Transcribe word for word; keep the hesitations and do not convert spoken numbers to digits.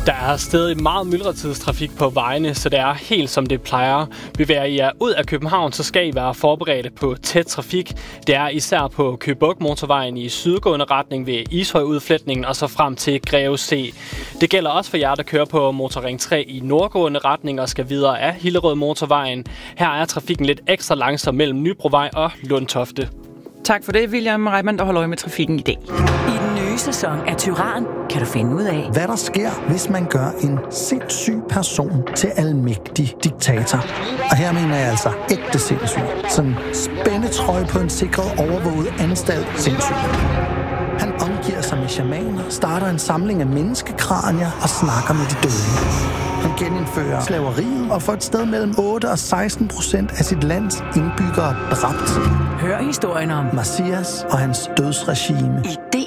Der er stadig meget myldretidstrafik på vejene, så det er helt som det plejer. Bevæger I jer ud af København, så skal I være forberedte på tæt trafik. Det er især på Køge Bugt motorvejen i sydgående retning ved Ishøj-udfletningen og så frem til Greve C. Det gælder også for jer, der kører på Motorring tre i nordgående retning og skal videre af Hillerød motorvejen. Her er trafikken lidt ekstra langsom mellem Nybrovej og Lundtofte. Tak for det, William Reimann, der holder øje med trafikken i dag. I den nye sæson af Tyran kan du finde ud af, hvad der sker, hvis man gør en sindssyg person til almægtig diktator. Og her mener jeg altså ægte sindssyg. Sådan spændetrøje på en sikret, overvåget anstalt sindssyg. Han omgiver sig med shamaner, starter en samling af menneskekranier og snakker med de døde. Han genindfører slaveriet og får et sted mellem otte og seksten procent af sit lands indbyggere dræbt. Hør historien om Messias og hans dødsregime. I